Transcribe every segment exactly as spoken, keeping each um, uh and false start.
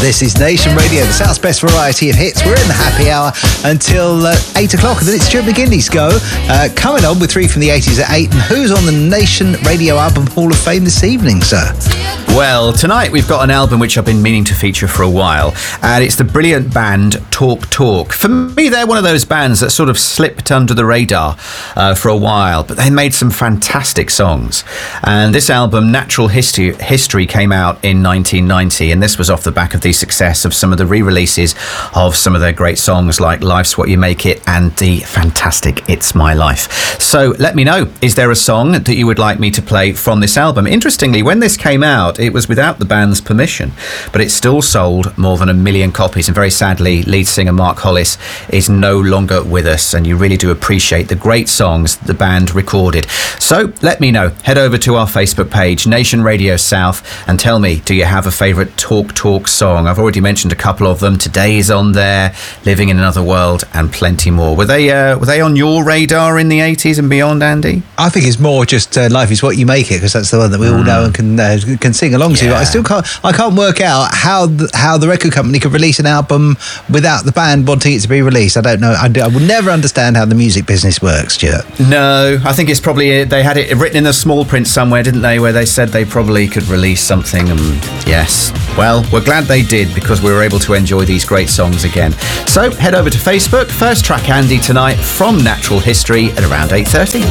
This is Nation Radio, the South's best variety of hits. We're in the happy hour until uh, eight o'clock, and then it's Stuart McGinley's go. Uh, coming on with three from the eighties at eight. And who's on the Nation Radio Album Hall of Fame this evening, sir? Well, tonight we've got an album which I've been meaning to feature for a while, and it's the brilliant band Talk Talk. For me, they're one of those bands that sort of slipped under the radar uh, for a while, but they made some fantastic songs. And this album, Natural History, History, came out in nineteen ninety, and this was off the back of the success of some of the re-releases of some of their great songs like Life's What You Make It and the fantastic It's My Life. So let me know, is there a song that you would like me to play from this album? Interestingly, when this came out, it was without the band's permission, but it still sold more than a million copies, and very sadly, lead singer Mark Hollis is no longer with us, and you really do appreciate the great songs the band recorded. So let me know. Head over to our Facebook page, Nation Radio South, and tell me, do you have a favourite Talk Talk song? I've already mentioned a couple of them. Today's on there, Living in Another World, and plenty more. Were they uh, were they on your radar in the eighties and beyond, Andy? I think it's more just uh, Life Is What You Make It, because that's the one that we all Mm. know and can uh, can sing along to. Yeah. I still can't I can't work out how the, how the record company could release an album without the band wanting it to be released. I don't know. I, do, I will never understand how the music business works, Stuart. No, I think it's probably, they had it written in the small print somewhere, didn't they, where they said they probably could release something, and yes. Well, we're glad they did, because we were able to enjoy these great songs again. So head over to Facebook. First track, Andy, tonight from Natural History at around eight thirty.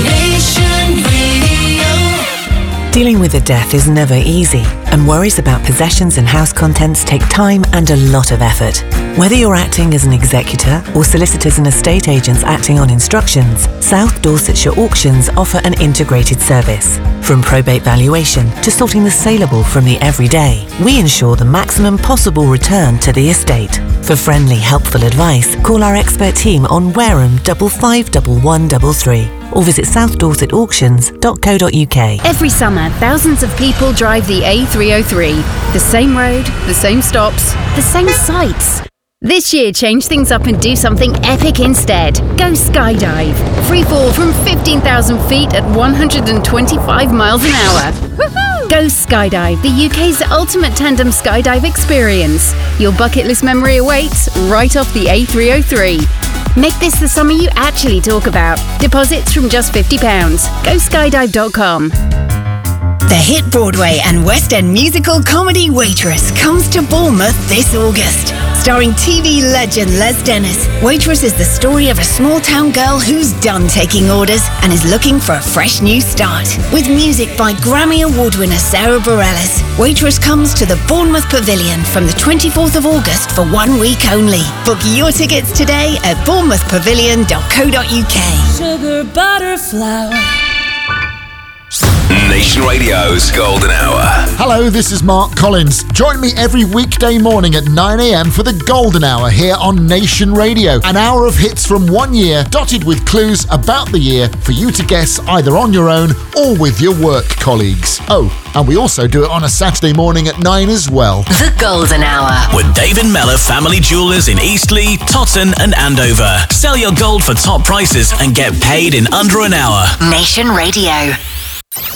Dealing with a death is never easy, and worries about possessions and house contents take time and a lot of effort. Whether you're acting as an executor or solicitors and estate agents acting on instructions, South Dorsetshire Auctions offer an integrated service. From probate valuation to sorting the saleable from the everyday, we ensure the maximum possible return to the estate. For friendly, helpful advice, call our expert team on Wareham double five double one double three or visit south dorset auctions dot co dot uk. Every summer, thousands of people drive the A three oh three. The same road, the same stops, the same sights. This year, change things up and do something epic instead. Go skydive. Free fall from fifteen thousand feet at one hundred twenty-five miles an hour. Woohoo! Go skydive, the U K's ultimate tandem skydive experience. Your bucket list memory awaits right off the A three oh three. Make this the summer you actually talk about. Deposits from just fifty pounds. Go skydive dot com. The hit Broadway and West End musical comedy Waitress comes to Bournemouth this August. Starring T V legend Les Dennis, Waitress is the story of a small-town girl who's done taking orders and is looking for a fresh new start. With music by Grammy Award winner Sarah Bareilles, Waitress comes to the Bournemouth Pavilion from the twenty-fourth of August for one week only. Book your tickets today at bournemouth pavilion dot co dot uk. Sugar, butter, flour. Nation Radio's Golden Hour. Hello, this is Mark Collins. Join me every weekday morning at nine a.m. for the Golden Hour here on Nation Radio. An hour of hits from one year, dotted with clues about the year for you to guess either on your own or with your work colleagues. Oh, and we also do it on a Saturday morning at nine as well. The Golden Hour. With David Mellor Family Jewellers in Eastleigh, Totton and Andover. Sell your gold for top prices and get paid in under an hour. Nation Radio.